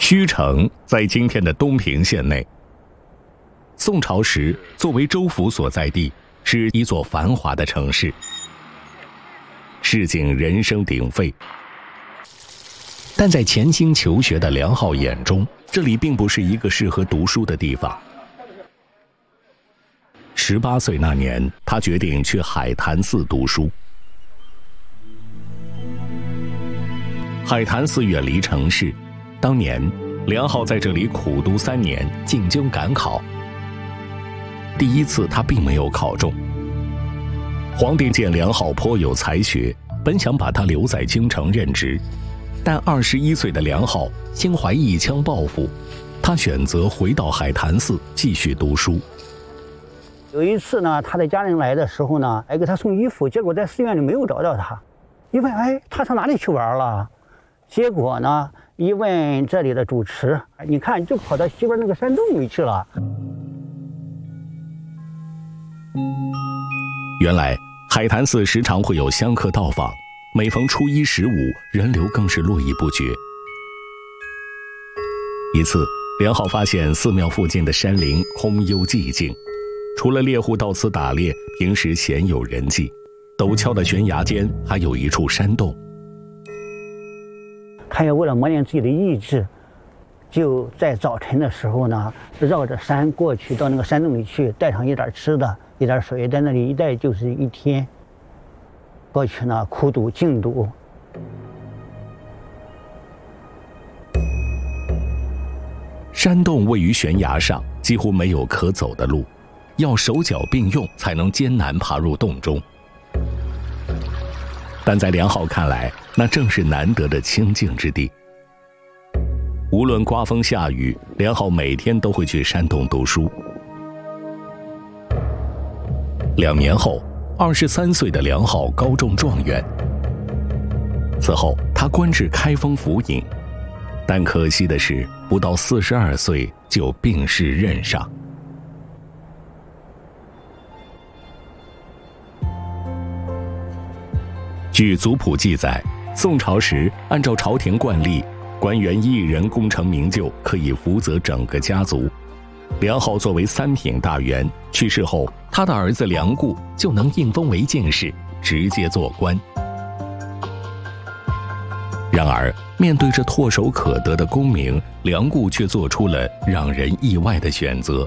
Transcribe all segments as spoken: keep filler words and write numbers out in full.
胥城在今天的东平县内。宋朝时，作为州府所在地，是一座繁华的城市，市井人声鼎沸。但在潜心求学的梁浩眼中，这里并不是一个适合读书的地方。十八岁那年，他决定去海潭寺读书。海潭寺远离城市，当年梁浩在这里苦读三年，进京赶考。第一次他并没有考中。皇帝见梁浩颇有才学，本想把他留在京城任职，但二十一岁的梁浩心怀一腔抱负，他选择回到海潭寺继续读书。 有一次呢，他的家人来的时候呢，哎，给他送衣服，结果在寺院里没有找到他。一问，哎，他上哪里去玩了？结果呢，一问这里的主持，你看就跑到西边那个山洞里去了。 原来海潭寺时常会有香客到访，每逢初一十五，人流更是络绎不绝。一次，梁浩发现寺庙附近的山林空幽寂静，除了猎户到此打猎，平时鲜有人迹。陡峭的悬崖间还有一处山洞。 他也为了磨练自己的意志，就在早晨的时候呢，绕着山过去，到那个山洞里去，带上一点吃的，一点水，在那里一待就是一天。过去呢，苦读静读。 山洞位于悬崖上，几乎没有可走的路，要手脚并用才能艰难爬入洞中。但在梁浩看来，那正是难得的清静之地。无论刮风下雨，梁浩每天都会去山洞读书。两年后，二十三岁的梁浩高中状元。此后，他官至开封府尹，但可惜的是，不到四十二岁就病逝任上。据族谱记载，宋朝时按照朝廷惯例，官员一人功成名就，可以辅佐整个家族。梁浩作为三品大员，去世后，他的儿子梁固就能应封为进士，直接做官。然而，面对着唾手可得的功名，梁固却做出了让人意外的选择。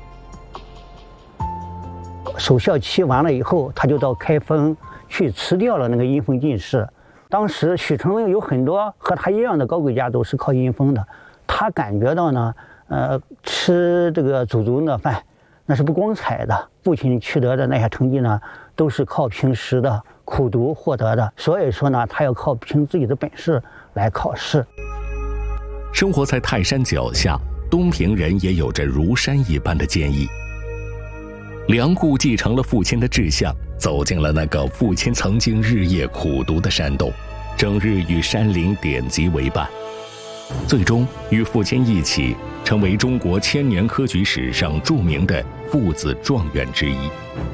守孝期完了以后，他就到开封去辞掉了那个阴封进士。当时许城有很多和他一样的高贵家都是靠阴封的，他感觉到呢，呃，吃这个祖宗的饭那是不光彩的，父亲取得的那些成绩呢，都是靠平时的苦读获得的，所以说呢，他要靠凭自己的本事来考试。 生活在泰山脚下，东平人也有着如山一般的坚毅。梁固继承了父亲的志向，走进了那个父亲曾经日夜苦读的山洞，整日与山林典籍为伴，最终与父亲一起成为中国千年科举史上著名的父子状元之一。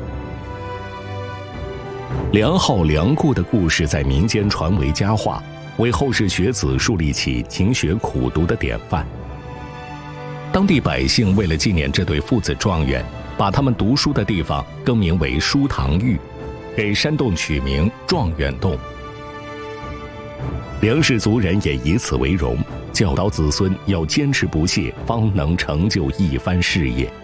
梁浩、梁固的故事在民间传为佳话，为后世学子树立起勤学苦读的典范。当地百姓为了纪念这对父子状元，把他们读书的地方更名为书堂峪，给山洞取名状元洞。梁氏族人也以此为荣，教导子孙要坚持不懈，方能成就一番事业。